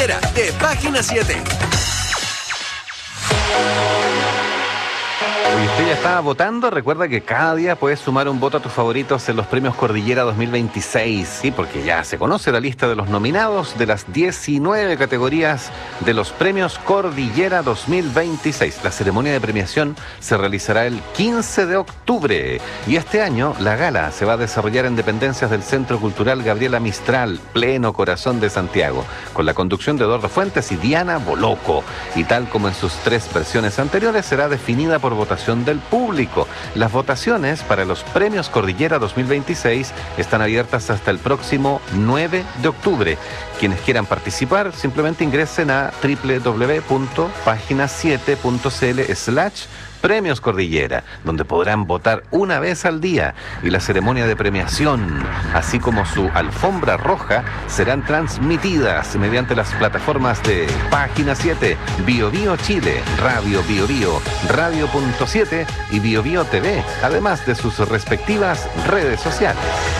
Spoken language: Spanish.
Cordillera de Página 7. Si usted ya estaba votando, recuerda que cada día puedes sumar un voto a tus favoritos en los premios Cordillera 2026. Sí, porque ya se conoce la lista de los nominados de las 19 categorías de los premios Cordillera 2026. La ceremonia de premiación se realizará el 15 de octubre. Y este año la gala se va a desarrollar en dependencias del Centro Cultural Gabriela Mistral, pleno corazón de Santiago, con la conducción de Eduardo Fuentes y Diana Boloco. Y tal como en sus 3 versiones anteriores, será definida por votación del público. Las votaciones para los premios Cordillera 2026 están abiertas hasta el próximo 9 de octubre. Quienes quieran participar, simplemente ingresen a www.pagina7.cl/Premios Cordillera, donde podrán votar una vez al día, y la ceremonia de premiación, así como su alfombra roja, serán transmitidas mediante las plataformas de Página 7, Bio Bio Chile, Radio Bio Bio, Radio.7 y Bio Bio TV, además de sus respectivas redes sociales.